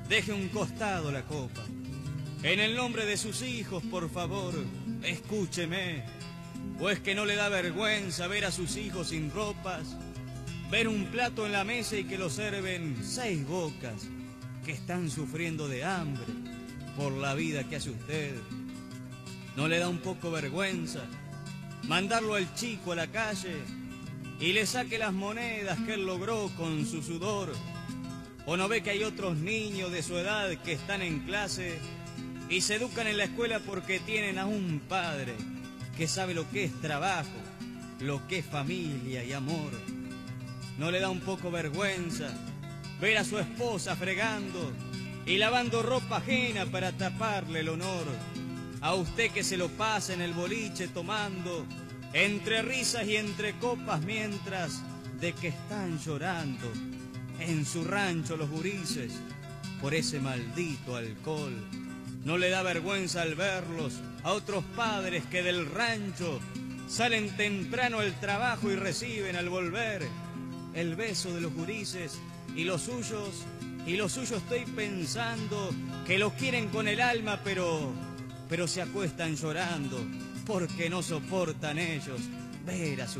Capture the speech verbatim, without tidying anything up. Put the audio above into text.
deje un costado la copa. En el nombre de sus hijos, por favor, escúcheme. ¿O es que no le da vergüenza ver a sus hijos sin ropas? Ver un plato en la mesa y que lo sirven seis bocas que están sufriendo de hambre por la vida que hace usted. ¿No le da un poco vergüenza mandarlo al chico a la calle y le saque las monedas que él logró con su sudor? ¿O no ve que hay otros niños de su edad que están en clase y se educan en la escuela porque tienen a un padre que sabe lo que es trabajo, lo que es familia y amor? ¿No le da un poco vergüenza ver a su esposa fregando y lavando ropa ajena para taparle el honor? A usted que se lo pasa en el boliche tomando, entre risas y entre copas, mientras de que están llorando en su rancho los gurises por ese maldito alcohol. ¿No le da vergüenza al verlos a otros padres que del rancho salen temprano al trabajo y reciben al volver el beso de los gurises y los suyos? Y los suyos estoy pensando que los quieren con el alma, pero, pero se acuestan llorando porque no soportan ellos ver a su